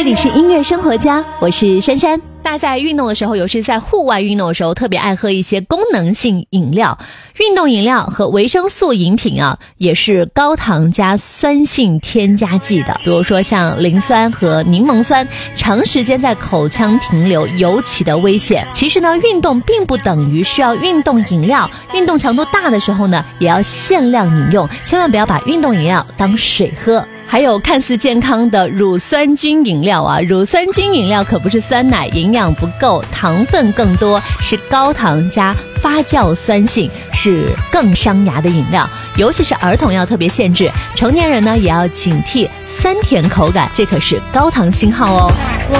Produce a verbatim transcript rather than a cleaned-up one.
这里是音乐生活家，我是珊珊。 大家在运动的时候，尤其是在户外运动的时候，特别爱喝一些功能性饮料。运动饮料和维生素饮品啊，也是高糖加酸性添加剂的。比如说像磷酸和柠檬酸，长时间在口腔停留尤其的危险。其实呢，运动并不等于需要运动饮料，运动强度大的时候呢，也要限量饮用，千万不要把运动饮料当水喝。还有看似健康的乳酸菌饮料啊，乳酸菌饮料可不是酸奶，营养不够，糖分更多，是高糖加发酵酸性，是更伤牙的饮料。尤其是儿童要特别限制，成年人呢也要警惕酸甜口感，这可是高糖信号哦。 我